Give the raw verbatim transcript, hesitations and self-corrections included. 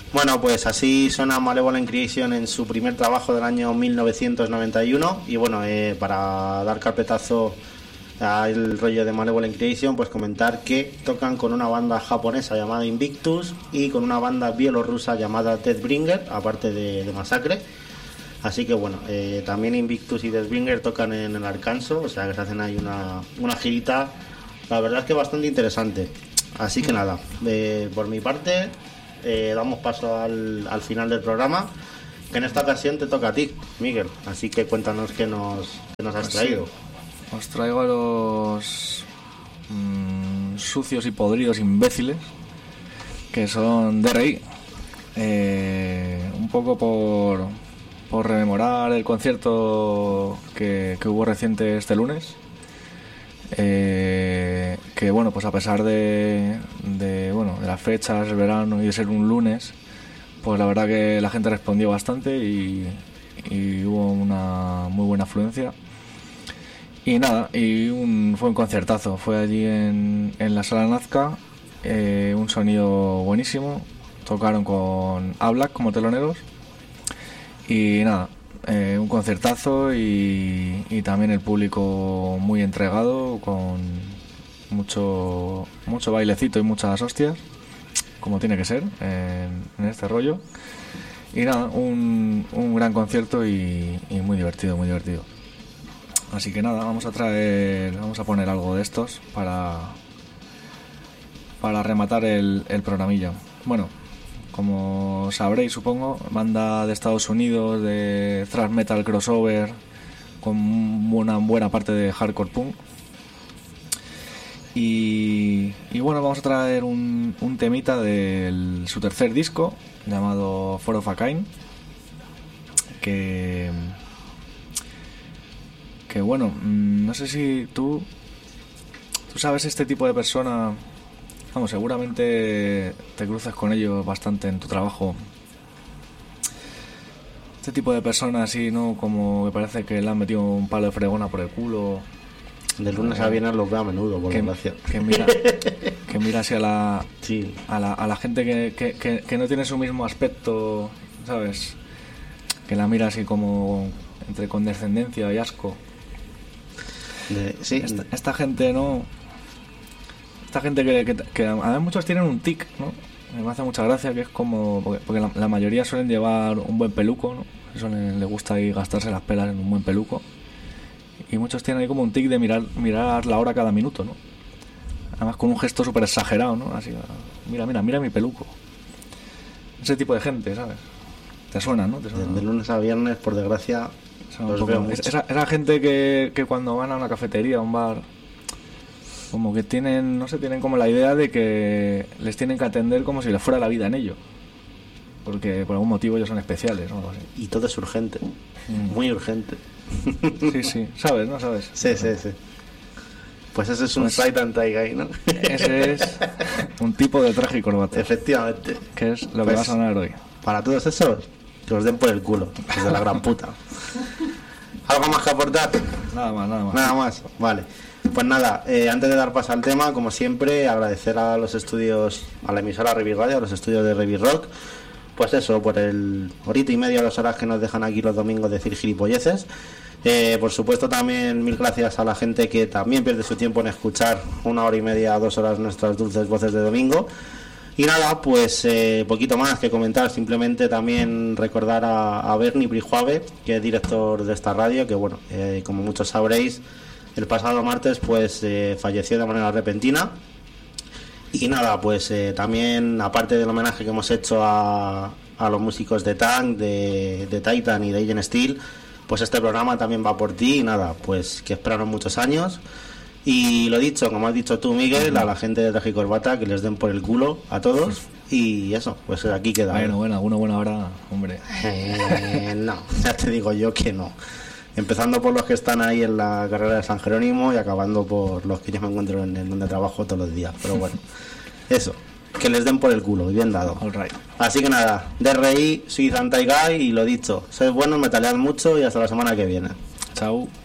Bueno, pues así suena Malevolent Creation en su primer trabajo del año mil novecientos noventa y uno. Y bueno, eh, para dar carpetazo al rollo de Malevolent Creation, pues comentar que tocan con una banda japonesa llamada Invictus y con una banda bielorrusa llamada Deathbringer, aparte de, de Masacre. Así que bueno, eh, también Invictus y Deathbringer tocan en el Arkansas, o sea que se hacen ahí una, una girita, la verdad es que bastante interesante. Así que nada, eh, por mi parte, eh, damos paso al, al final del programa, que en esta ocasión te toca a ti, Miguel. Así que cuéntanos qué nos, qué nos has traído. Os traigo a los mmm, sucios y podridos imbéciles, que son D R I, eh, un poco por, por rememorar el concierto que, que hubo reciente este lunes. Eh, que bueno, pues a pesar de, de bueno de las fechas, el verano y de ser un lunes, pues la verdad que la gente respondió bastante y, y hubo una muy buena afluencia. Y nada, y un, fue un conciertazo. Fue allí en, en la Sala Nazca, eh, un sonido buenísimo. Tocaron con A Black como teloneros. Y nada, eh, un conciertazo y, y también el público muy entregado, con mucho, mucho bailecito y muchas hostias, como tiene que ser en, en este rollo. Y nada, un, un gran concierto y, y muy divertido, muy divertido. Así que nada, vamos a traer, vamos a poner algo de estos para para rematar el, el programilla. Bueno, como sabréis, supongo, banda de Estados Unidos de thrash metal crossover con una buena parte de hardcore punk. Y, y bueno, vamos a traer un, un temita de su tercer disco llamado Four of a Kind, que que bueno, no sé si tú tú sabes este tipo de persona, vamos, seguramente te cruzas con ellos bastante en tu trabajo. Este tipo de personas así, ¿no? Como me parece que le han metido un palo de fregona por el culo. De lunes a viernes los veo a menudo, por desgracia. Que mira, que mira así a la, sí. a la a la gente que, que, que, que no tiene su mismo aspecto, ¿sabes? Que la mira así como entre condescendencia y asco. De, sí. Esta, esta gente, ¿no? Esta gente que, que, que además muchos tienen un tic, ¿no? Me hace mucha gracia, que es como... Porque, porque la, la mayoría suelen llevar un buen peluco, ¿no? Eso le, le gusta ahí gastarse las pelas en un buen peluco. Y muchos tienen ahí como un tic de mirar mirar la hora cada minuto, ¿no? Además con un gesto súper exagerado, ¿no? Así, mira, mira, mira mi peluco. Ese tipo de gente, ¿sabes? Te suena, ¿no? Te suena, de, de ¿no? lunes a viernes, por desgracia, los poco, veo mucho. Esa, esa gente que, que cuando van a una cafetería, a un bar, como que tienen, no sé, tienen como la idea de que les tienen que atender como si les fuera la vida en ello. Porque por algún motivo ellos son especiales, ¿no? Algo así. Y todo es urgente, mm. muy urgente. Sí, sí, ¿sabes, no? ¿Sabes? Sí, sí, sí. Pues ese es un pues, Tight and Tie Guy, ¿no? Ese es un tipo de traje y corbata. Efectivamente. Que es lo pues, que va a sonar hoy. Para todos esos, que os den por el culo, que es de la gran puta. ¿Algo más que aportar? Nada más, nada más. Nada más, vale. Pues nada, eh, antes de dar paso al tema, como siempre, agradecer a los estudios, a la emisora Revi Radio, a los estudios de Revi Rock, pues eso, por el horita y media, dos horas que nos dejan aquí los domingos decir gilipolleces. Eh, por supuesto también mil gracias a la gente que también pierde su tiempo en escuchar una hora y media, dos horas nuestras dulces voces de domingo. Y nada, pues eh, poquito más que comentar, simplemente también recordar a, a Bernie Brijuave, que es director de esta radio, que bueno, eh, como muchos sabréis, el pasado martes pues eh, falleció de manera repentina. Y nada, pues eh, también, aparte del homenaje que hemos hecho a, a los músicos de Tank, de, de Titan y de Agent Steel, pues este programa también va por ti. Y nada, pues que esperaron muchos años. Y lo dicho, como has dicho tú, Miguel, a la gente de Traje y Corbata, que les den por el culo a todos. Y eso, pues aquí queda. Bueno, bueno, una buena hora, hombre. Eh, no, ya te digo yo que no. Empezando por los que están ahí en la carrera de San Jerónimo y acabando por los que yo me encuentro en el donde trabajo todos los días. Pero bueno, eso, que les den por el culo, bien dado. All right. Así que nada, D R I, soy Anti Guy y lo dicho, sois buenos, metalead mucho y hasta la semana que viene. Chao.